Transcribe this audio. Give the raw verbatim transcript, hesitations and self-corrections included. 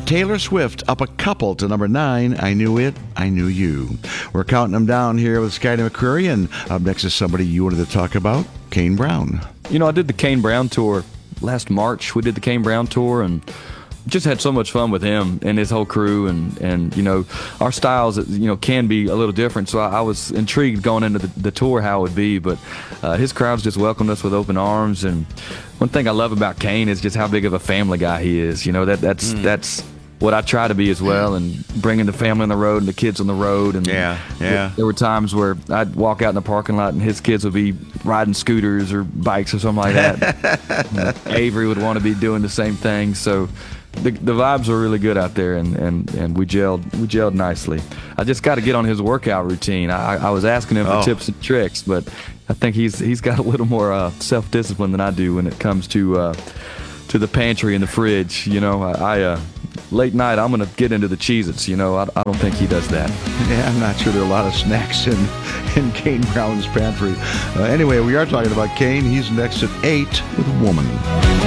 Taylor Swift up a couple to number nine. I Knew It, I Knew You. We're counting them down here with Skyler McCreary, and up next is somebody you wanted to talk about, Kane Brown. You know, I did the Kane Brown tour last March. We did the Kane Brown tour and just had so much fun with him and his whole crew. And, and you know, our styles, you know, can be a little different. So I, I was intrigued going into the, the tour how it would be. But uh, his crowds just welcomed us with open arms. And one thing I love about Kane is just how big of a family guy he is. You know, that that's mm. that's what I try to be as well, and bringing the family on the road and the kids on the road. And yeah, yeah. There were times where I'd walk out in the parking lot and his kids would be riding scooters or bikes or something like that. You know, Avery would want to be doing the same thing. So the the vibes were really good out there, and, and, and we gelled we gelled nicely. I just got to get on his workout routine. I, I was asking him for oh. tips and tricks, but I think he's he's got a little more uh, self-discipline than I do when it comes to uh, to the pantry and the fridge. You know, I. I uh, Late night, I'm going to get into the Cheez-Its. You know, I, I don't think he does that. Yeah, I'm not sure there are a lot of snacks in, in Kane Brown's pantry. Uh, anyway, we are talking about Kane. He's next at eight with Woman.